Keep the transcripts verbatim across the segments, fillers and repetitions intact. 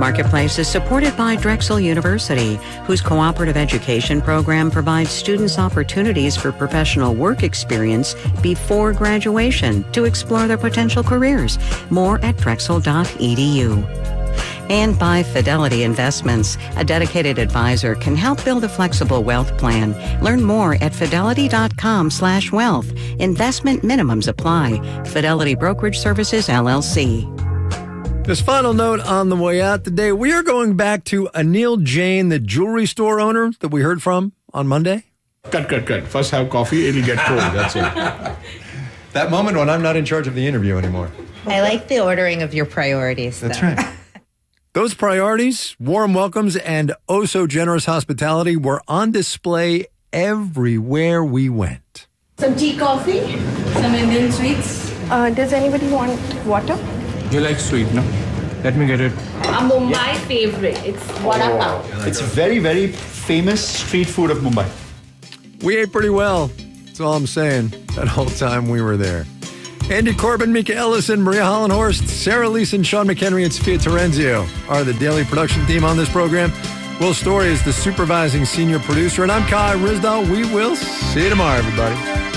Marketplace is supported by Drexel University, whose cooperative education program provides students opportunities for professional work experience before graduation to explore their potential careers. More at drexel dot e d u. And by Fidelity Investments. A dedicated advisor can help build a flexible wealth plan. Learn more at fidelity dot com slash wealth. Investment minimums apply. Fidelity Brokerage Services, L L C. This final note on the way out today, we are going back to Anil Jain, the jewelry store owner that we heard from on Monday. Cut, cut, cut. First have coffee, it'll get cold. That's it. That moment when I'm not in charge of the interview anymore. I like the ordering of your priorities. That's though. right. Those priorities, warm welcomes, and oh so generous hospitality were on display everywhere we went. Some tea, coffee, some Indian sweets. Uh, does anybody want water? You like sweet, no? Let me get it. A Mumbai favorite. It's vada pav. It's very, very famous street food of Mumbai. We ate pretty well. That's all I'm saying. That whole time we were there. Andy Corbin, Mika Ellison, Maria Hollenhorst, Sarah Leeson, Sean McHenry, and Sophia Terenzio are the daily production team on this program. Will Story is the supervising senior producer, and I'm Kai Rizdal. We will see you tomorrow, everybody.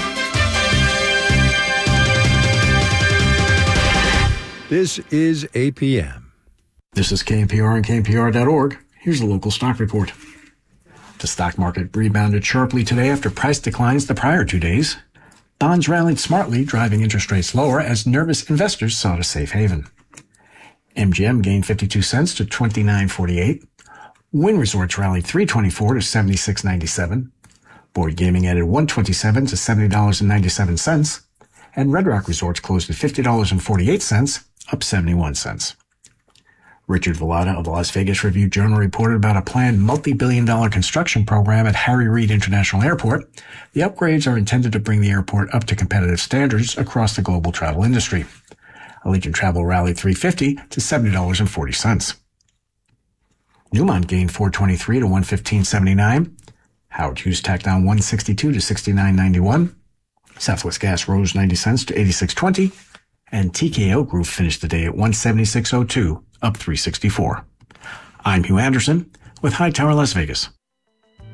This is A P M. This is K N P R and K N P R dot org. Here's the local stock report. The stock market rebounded sharply today after price declines the prior two days. Bonds rallied smartly, driving interest rates lower as nervous investors sought a safe haven. M G M gained fifty-two cents to twenty-nine forty-eight. Wynn Resorts rallied three twenty-four to seventy-six ninety-seven. Boyd Gaming added one twenty-seven to seventy dollars and ninety-seven cents. And Red Rock Resorts closed at fifty dollars and forty-eight cents, up seventy-one cents. Richard Vallada of the Las Vegas Review-Journal reported about a planned multi-billion dollar construction program at Harry Reid International Airport. The upgrades are intended to bring the airport up to competitive standards across the global travel industry. Allegiant Travel rallied three fifty to seventy dollars and forty cents. Newmont gained four twenty-three to one fifteen seventy-nine. Howard Hughes tacked down one sixty-two to sixty-nine ninety-one. Southwest Gas rose ninety cents to eighty-six twenty. And T K O Group finished the day at one seventy-six oh two, up three sixty-four. I'm Hugh Anderson with Hightower Las Vegas.